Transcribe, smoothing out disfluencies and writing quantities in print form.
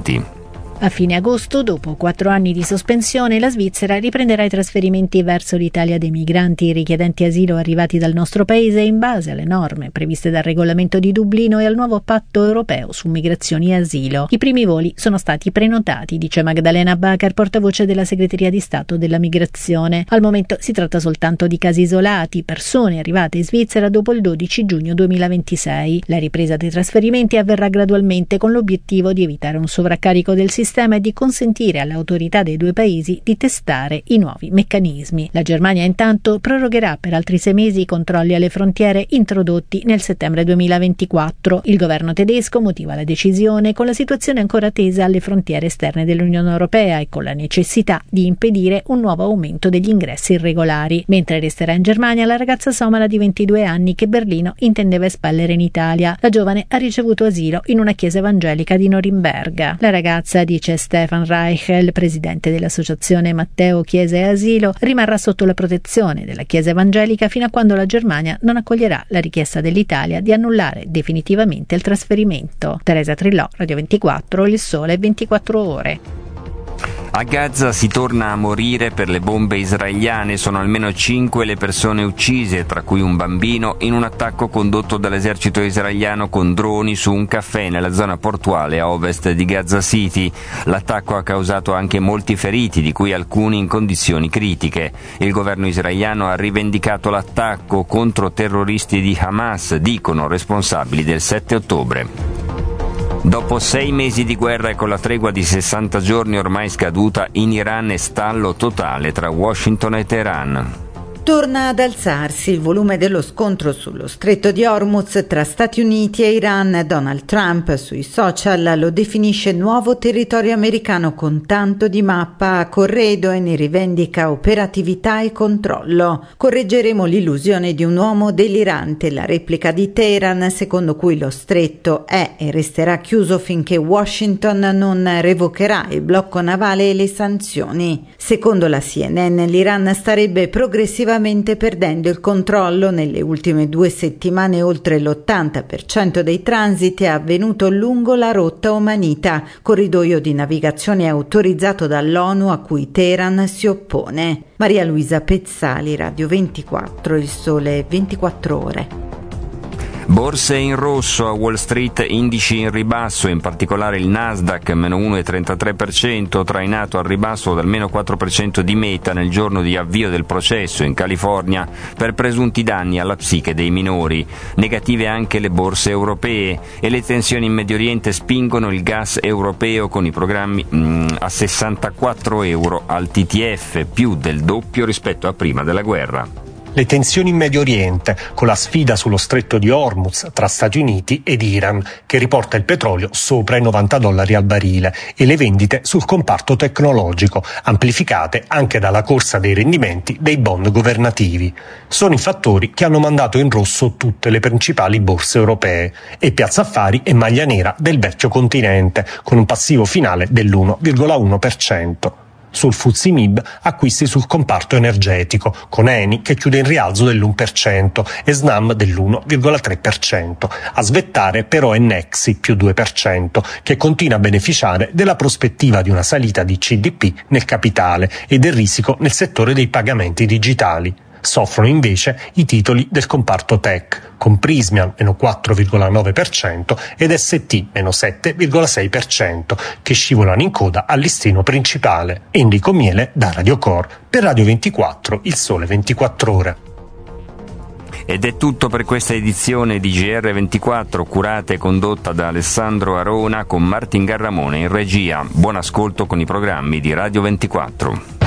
migranti. A fine agosto, dopo 4 anni di sospensione, la Svizzera riprenderà i trasferimenti verso l'Italia dei migranti richiedenti asilo arrivati dal nostro paese in base alle norme previste dal regolamento di Dublino e al nuovo patto europeo su migrazioni e asilo. I primi voli sono stati prenotati, dice Magdalena Bacher, portavoce della Segreteria di Stato della Migrazione. Al momento si tratta soltanto di casi isolati, persone arrivate in Svizzera dopo il 12 giugno 2026. La ripresa dei trasferimenti avverrà gradualmente con l'obiettivo di evitare un sovraccarico del sistema e di consentire alle autorità dei due paesi di testare i nuovi meccanismi. La Germania intanto prorogherà per altri 6 mesi i controlli alle frontiere introdotti nel settembre 2024. Il governo tedesco motiva la decisione con la situazione ancora tesa alle frontiere esterne dell'Unione Europea e con la necessità di impedire un nuovo aumento degli ingressi irregolari. Mentre resterà in Germania la ragazza somala di 22 anni che Berlino intendeva espellere in Italia. La giovane ha ricevuto asilo in una chiesa evangelica di Norimberga. La ragazza, dice Stefan Reichel, presidente dell'associazione Matteo Chiesa e Asilo, rimarrà sotto la protezione della Chiesa evangelica fino a quando la Germania non accoglierà la richiesta dell'Italia di annullare definitivamente il trasferimento. Teresa Trillò, Radio 24, Il Sole 24 Ore. A Gaza si torna a morire per le bombe israeliane. Sono almeno 5 le persone uccise, tra cui un bambino, in un attacco condotto dall'esercito israeliano con droni su un caffè nella zona portuale a ovest di Gaza City. L'attacco ha causato anche molti feriti, di cui alcuni in condizioni critiche. Il governo israeliano ha rivendicato l'attacco contro terroristi di Hamas, dicono responsabili del 7 ottobre. Dopo 6 mesi di guerra e con la tregua di 60 giorni ormai scaduta, in Iran è stallo totale tra Washington e Teheran. Torna ad alzarsi il volume dello scontro sullo stretto di Hormuz tra Stati Uniti e Iran. Donald Trump sui social lo definisce nuovo territorio americano con tanto di mappa a corredo e ne rivendica operatività e controllo. Correggeremo l'illusione di un uomo delirante, la replica di Teheran secondo cui lo stretto è e resterà chiuso finché Washington non revocherà il blocco navale e le sanzioni. Secondo la CNN l'Iran starebbe progressivamente perdendo il controllo. Nelle ultime 2 settimane oltre l'80% dei transiti è avvenuto lungo la rotta omanita, corridoio di navigazione autorizzato dall'ONU a cui Teheran si oppone. Maria Luisa Pezzali, Radio 24, Il Sole 24 Ore. Borse in rosso a Wall Street, indici in ribasso, in particolare il Nasdaq meno 1,33%, trainato al ribasso dal meno 4% di Meta nel giorno di avvio del processo in California per presunti danni alla psiche dei minori. Negative anche le borse europee e le tensioni in Medio Oriente spingono il gas europeo con i programmi a 64 euro al TTF, più del doppio rispetto a prima della guerra. Le tensioni in Medio Oriente, con la sfida sullo stretto di Hormuz tra Stati Uniti ed Iran, che riporta il petrolio sopra i $90 al barile, e le vendite sul comparto tecnologico, amplificate anche dalla corsa dei rendimenti dei bond governativi. Sono i fattori che hanno mandato in rosso tutte le principali borse europee, e Piazza Affari è maglia nera del vecchio continente, con un passivo finale dell'1,1%. Sul FTSE MIB acquisti sul comparto energetico, con Eni che chiude in rialzo dell'1% e Snam dell'1,3%. A svettare però è Nexi più 2%, che continua a beneficiare della prospettiva di una salita di CDP nel capitale e del risico nel settore dei pagamenti digitali. Soffrono invece i titoli del comparto tech, con Prysmian meno 4,9% ed ST meno 7,6%, che scivolano in coda al listino principale. Enrico Miele da Radio Core per Radio 24, Il Sole 24 Ore. Ed è tutto per questa edizione di GR24, curata e condotta da Alessandro Arona con Martin Garramone in regia. Buon ascolto con i programmi di Radio 24.